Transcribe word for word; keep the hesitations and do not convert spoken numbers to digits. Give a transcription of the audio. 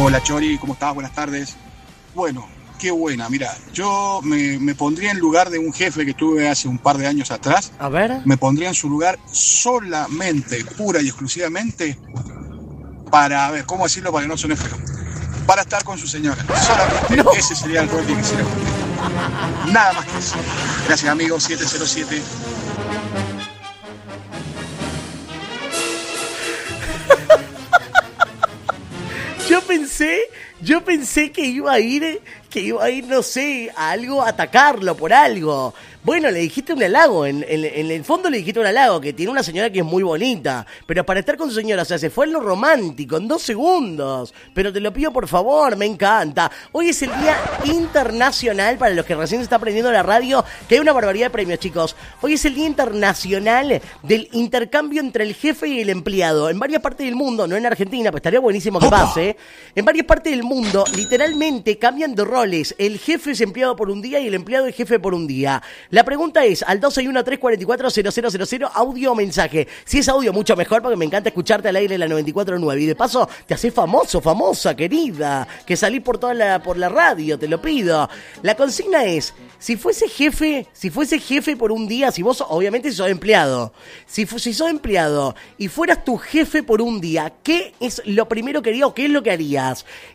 Hola Chori, ¿cómo estás? Buenas tardes. Bueno, qué buena. Mira, yo me, me pondría en lugar de un jefe que tuve hace un par de años atrás. A ver. Me pondría en su lugar solamente, pura y exclusivamente, para, a ver, ¿cómo decirlo para que no suene feo? Para estar con su señora. Solamente No. ese sería el rol que quisiera cumplir. Nada más que eso. Gracias, amigo. siete cero siete. Yo pensé, yo pensé que iba a ir, que iba a ir, no sé, a algo, a atacarlo por algo. Bueno, le dijiste un halago, en, en, en el fondo le dijiste un halago, que tiene una señora que es muy bonita, pero para estar con su señora, o sea, se fue en lo romántico, en dos segundos. Pero te lo pido por favor, me encanta. Hoy es el Día Internacional, para los que recién se está aprendiendo la radio, que hay una barbaridad de premios, chicos. Hoy es el Día Internacional del intercambio entre el jefe y el empleado. En varias partes del mundo, no en Argentina, pues estaría buenísimo que pase. En varias partes del mundo, literalmente cambian de roles. El jefe es empleado por un día y el empleado es jefe por un día. La pregunta es, al dos seis uno, tres cuatro cuatro, cero cero cero cero, audio o mensaje. Si es audio, mucho mejor, porque me encanta escucharte al aire en la noventa y cuatro punto nueve. Y de paso, te haces famoso, famosa, querida, que salís por toda la, por la radio, te lo pido. La consigna es, si fuese jefe, si fuese jefe por un día, si vos, obviamente, si sos empleado, si, si sos empleado y fueras tu jefe por un día, ¿qué es lo primero que harías o qué es lo que harías?